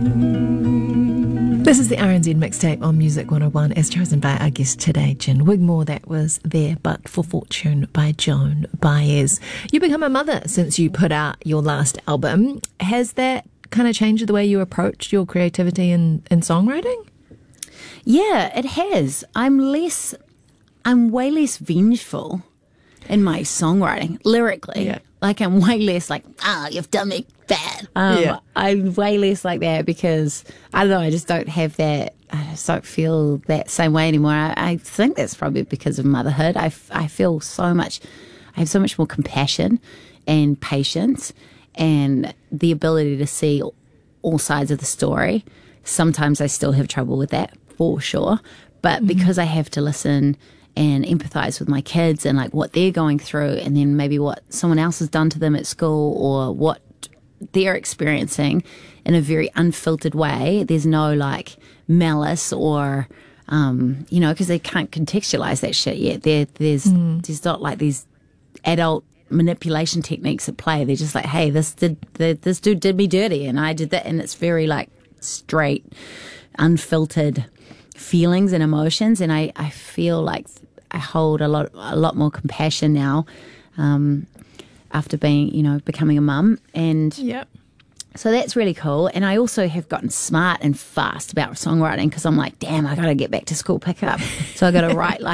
This is the RNZ mixtape on Music 101 as chosen by our guest today, Gin Wigmore. That was There But For Fortune by Joan Baez. You become a mother since you put out your last album. Has that kind of changed the way you approach your creativity in songwriting? Yeah, it has. I'm way less vengeful in my songwriting, lyrically. Yeah. Like, I'm way less like, you've done me bad. I'm way less like that because, I don't know, I just don't have that, I just don't feel that same way anymore. I think that's probably because of motherhood. I feel so much, I have so much more compassion and patience and the ability to see all sides of the story. Sometimes I still have trouble with that, for sure. But because I have to listen and empathize with my kids and like what they're going through and then maybe what someone else has done to them at school or what they're experiencing in a very unfiltered way. There's no like malice or, because they can't contextualize that shit yet. There's not like these adult manipulation techniques at play. They're just like, hey, this dude did me dirty and I did that. And it's very like straight, unfiltered feelings and emotions, and I feel like I hold a lot more compassion now after becoming a mum, and so that's really cool. And I also have gotten smart and fast about songwriting because I'm like, damn, I got to get back to school pickup, so I got to write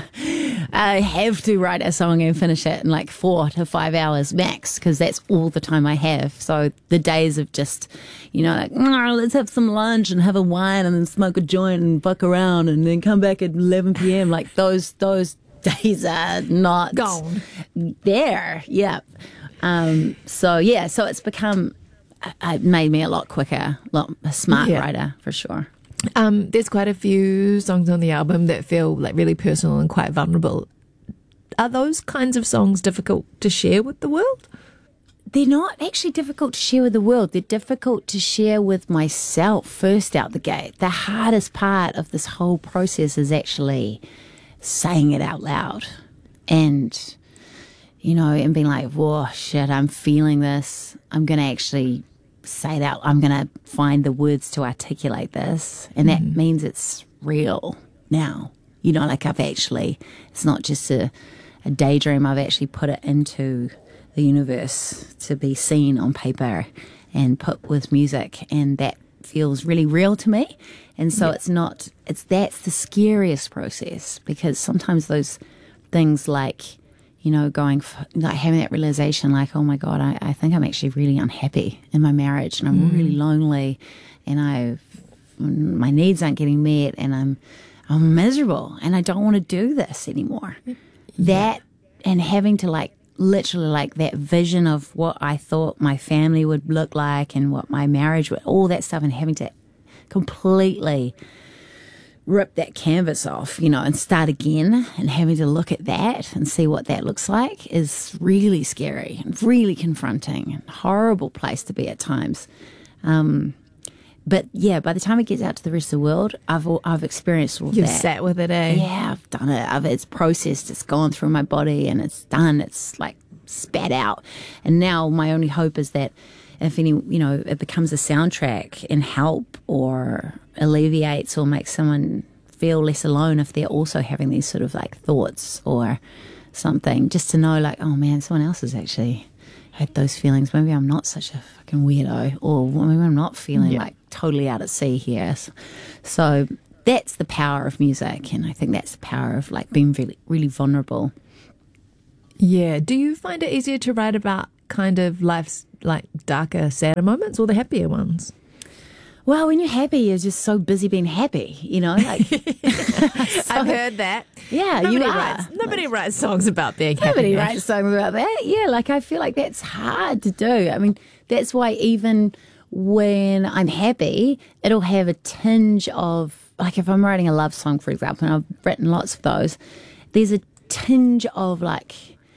I have to write a song and finish it in like 4 to 5 hours max because that's all the time I have. So the days of just, let's have some lunch and have a wine and then smoke a joint and fuck around and then come back at 11 p.m. Like those days are not gone there. Yeah. So it's become, it made me a lot quicker, a smart writer for sure. There's quite a few songs on the album that feel like really personal and quite vulnerable. Are those kinds of songs difficult to share with the world? They're not actually difficult to share with the world. They're difficult to share with myself first out the gate. The hardest part of this whole process is actually saying it out loud and, and being like, whoa, shit, I'm feeling this. I'm going to actually say that. I'm going to find the words to articulate this. And that means it's real now. Like it's not just a daydream. I've actually put it into the universe to be seen on paper and put with music. And that feels really real to me. And so that's the scariest process because sometimes those things like, having that realization like, oh my God, I think I'm actually really unhappy in my marriage and I'm really lonely and my needs aren't getting met and I'm miserable and I don't want to do this anymore. That and having to like literally like that vision of what I thought my family would look like and what my marriage would, all that stuff, and having to completely rip that canvas off, and start again and having to look at that and see what that looks like is really scary and really confronting and horrible place to be at times. But yeah, by the time it gets out to the rest of the world, I've experienced all of that. You've sat with it, eh? Yeah, I've done it. It's processed. It's gone through my body and it's done. It's like spat out. And now my only hope is that if it becomes a soundtrack and help or alleviates or makes someone feel less alone if they're also having these sort of like thoughts or something, just to know like, oh man, someone else has actually had those feelings. Maybe I'm not such a fucking weirdo, or maybe I'm not feeling like totally out at sea here. So that's the power of music, and I think that's the power of like being really, really vulnerable. Yeah. Do you find it easier to write about kind of life's like darker, sadder moments or the happier ones? Well, when you're happy, you're just so busy being happy, Like I've heard that. Yeah, Nobody writes songs about being happy. Nobody writes songs about that. Yeah, like I feel like that's hard to do. I mean, that's why even when I'm happy, it'll have a tinge of, like if I'm writing a love song, for example, and I've written lots of those, there's a tinge of like,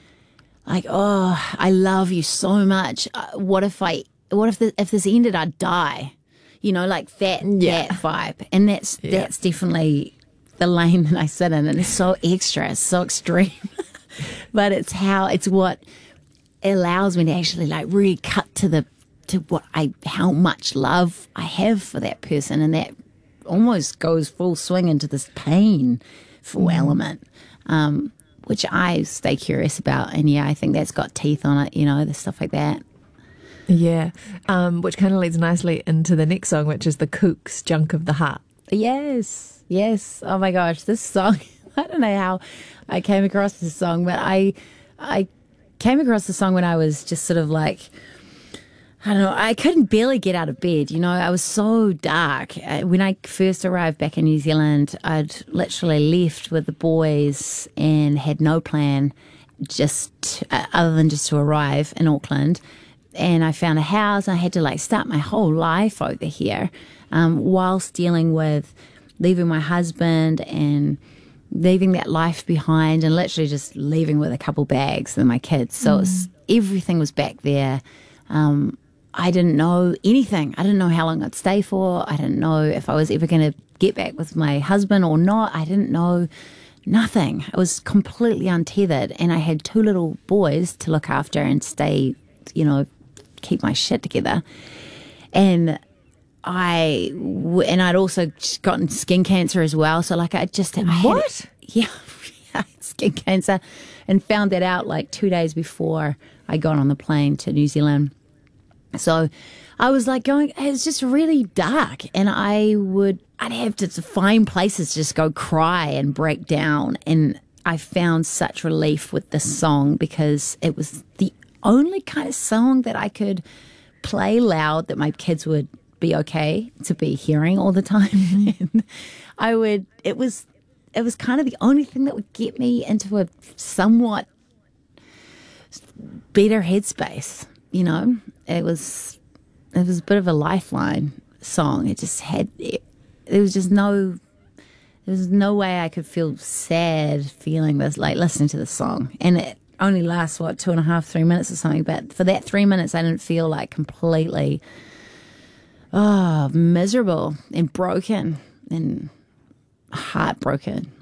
oh, I love you so much. What if this ended, I'd die? Like that vibe. And that's definitely the lane that I sit in. And it's so extra, it's so extreme. But it's what allows me to actually like really cut to the how much love I have for that person, and that almost goes full swing into this painful element, which I stay curious about. And I think that's got teeth on it, the stuff like that. Yeah, which kind of leads nicely into the next song, which is the Kooks, Junk of the Heart. Yes. Oh my gosh, this song, I don't know how I came across this song, but I came across the song when I was just sort of like, I don't know, I couldn't barely get out of bed. I was so dark. When I first arrived back in New Zealand, I'd literally left with the boys and had no plan just other than just to arrive in Auckland. And I found a house, and I had to start my whole life over here, whilst dealing with leaving my husband and leaving that life behind, and literally just leaving with a couple bags and my kids. So everything was back there. I didn't know anything. I didn't know how long I'd stay for. I didn't know if I was ever going to get back with my husband or not. I didn't know nothing. I was completely untethered, and I had 2 little boys to look after and stay, keep my shit together. And I'd also gotten skin cancer as well. So I had skin cancer, and found that out 2 days before I got on the plane to New Zealand. So I was going, it was just really dark, and I'd have to find places to just go cry and break down. And I found such relief with this song, because it was the only kind of song that I could play loud that my kids would be okay to be hearing all the time. And it was kind of the only thing that would get me into a somewhat better headspace. It was a bit of a lifeline song. It just had, there was no way I could feel sad feeling this, listening to the song. And it only lasts 2.5, 3 minutes or something. But for that 3 minutes, I didn't feel completely miserable and broken and heartbroken.